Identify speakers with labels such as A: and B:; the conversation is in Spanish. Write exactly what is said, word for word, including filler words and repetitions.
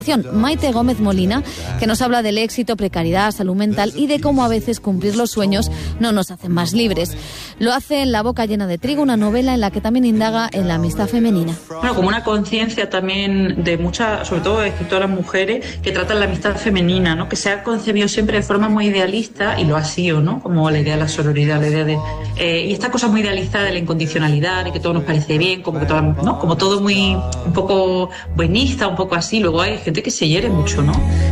A: Maite Gómez Molina, que nos habla del éxito, precariedad, salud mental y de cómo a veces cumplir los sueños no nos hacen más libres. Lo hace en La boca llena de trigo, una novela en la que también indaga en la amistad femenina.
B: Bueno, como una conciencia también de muchas, sobre todo de escritoras mujeres, que tratan la amistad femenina, ¿no? Que se ha concebido siempre de forma muy idealista, y lo ha sido, ¿no? Como la idea de la sororidad, la idea de... Eh, y esta cosa muy idealizada de la incondicionalidad, de que todo nos parece bien, como que todo, ¿no? Como todo muy, un poco buenista, un poco así. Luego hay gente que se hiere mucho, ¿no?